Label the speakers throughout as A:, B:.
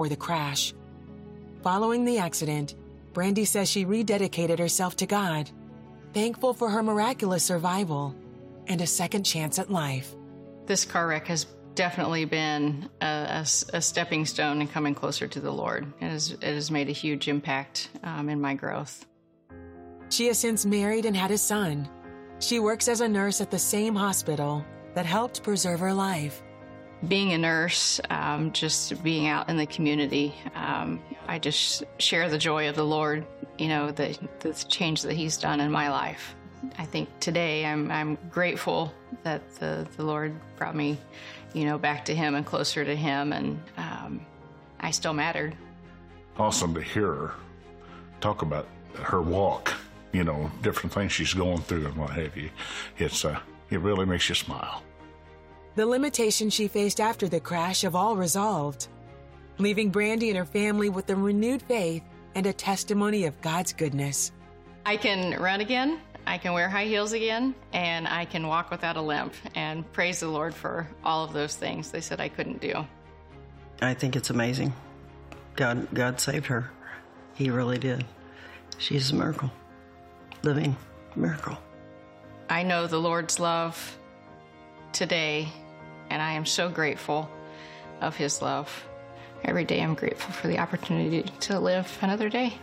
A: before the crash. Following the accident, Brandy says she rededicated herself to God, thankful for her miraculous survival and a second chance at life.
B: This car wreck has definitely been a stepping stone in coming closer to the Lord. It has made a huge impact in my growth.
A: She has since married and had a son. She works as a nurse at the same hospital that helped preserve her life.
B: Being a nurse, just being out in the community, I just share the joy of the Lord, the change that He's done in my life. I think today I'm grateful that the Lord brought me, back to Him and closer to Him, and I still mattered.
C: Awesome to hear her talk about her walk, different things she's going through and what have you. It really makes you smile.
A: The limitations she faced after the crash have all resolved, leaving Brandy and her family with a renewed faith and a testimony of God's goodness.
B: I can run again, I can wear high heels again, and I can walk without a limp, and praise the Lord for all of those things they said I couldn't do.
D: I think it's amazing. God saved her. He really did. She's a miracle, living miracle.
B: I know the Lord's love today, and I am so grateful of His love. Every day I'm grateful for the opportunity to live another day.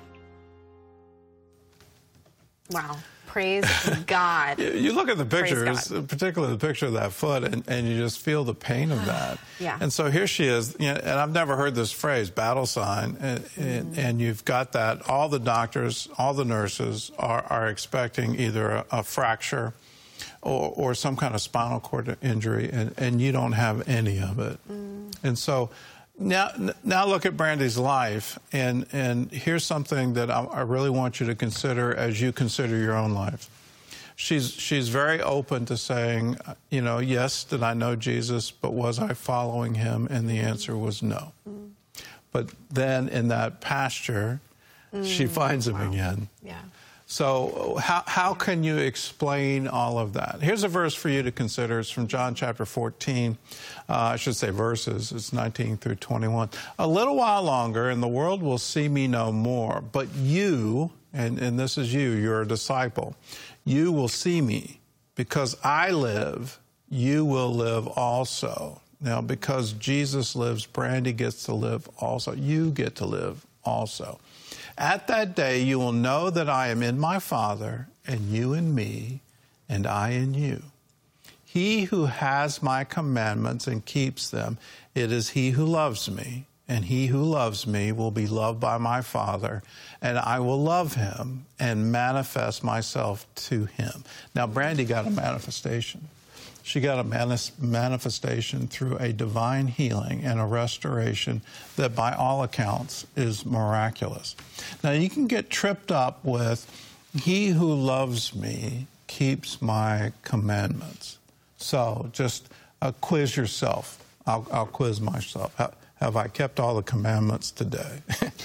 E: Wow. Praise God.
F: You look at the pictures, particularly the picture of that foot, and you just feel the pain of that.
E: Yeah.
F: And so here she is, and I've never heard this phrase, battle sign, and you've got that. All the doctors, all the nurses are expecting either a fracture or some kind of spinal cord injury, and you don't have any of it. And so now look at Brandy's life, and here's something that I really want you to consider as you consider your own life. She's very open to saying, yes, did I know Jesus, but was I following Him? And the answer was no. But then in that pasture, she finds Him again.
E: Yeah.
F: So how can you explain all of that? Here's a verse for you to consider. It's from John chapter 14. I should say verses. It's 19 through 21. A little while longer, and the world will see me no more. But you, and this is you, you're a disciple, you will see me. Because I live, you will live also. Now, because Jesus lives, Brandy gets to live also. You get to live also. At that day, you will know that I am in my Father, and you in me, and I in you. He who has my commandments and keeps them, it is he who loves me, and he who loves me will be loved by my Father, and I will love him and manifest myself to him. Now, Brandy got a manifestation. She got a manifestation through a divine healing and a restoration that, by all accounts, is miraculous. Now, you can get tripped up with, he who loves me keeps my commandments. So just quiz yourself. I'll quiz myself. Have I kept all the commandments today?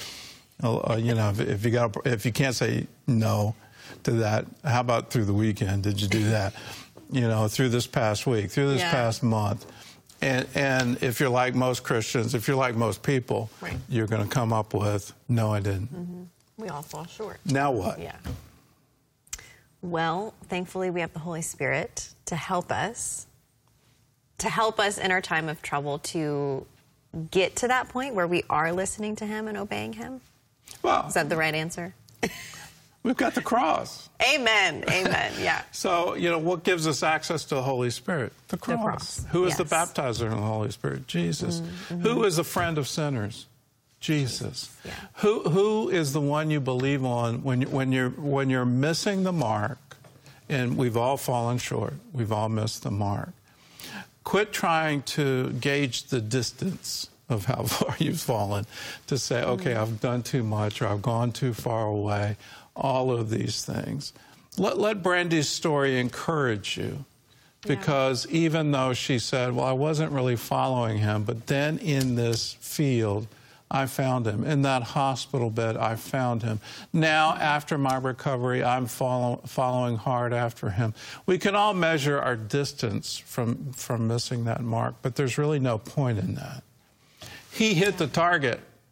F: If you can't say no to that, how about through the weekend? Did you do that? Through this past week, through this past month. And if you're like most Christians, if you're like most people, you're going to come up with, no, I didn't.
E: We all fall short.
F: Now what?
E: Yeah. Well, thankfully, we have the Holy Spirit to help us in our time of trouble to get to that point where we are listening to Him and obeying Him.
F: Well,
E: is that the right answer?
F: We've got the cross.
E: Amen. Amen. Yeah.
F: So, what gives us access to the Holy Spirit? The cross. Who is the baptizer in the Holy Spirit? Jesus. Who is a friend of sinners? Jesus. Yeah. Who is the one you believe on when you're missing the mark? And we've all fallen short. We've all missed the mark. Quit trying to gauge the distance of how far you've fallen to say, okay, I've done too much or I've gone too far away. All of these things. Let Brandy's story encourage you, because even though she said, well, I wasn't really following him, but then in this field, I found him. In that hospital bed, I found him. Now, after my recovery, I'm following hard after him. We can all measure our distance from missing that mark, but there's really no point in that. He hit the target.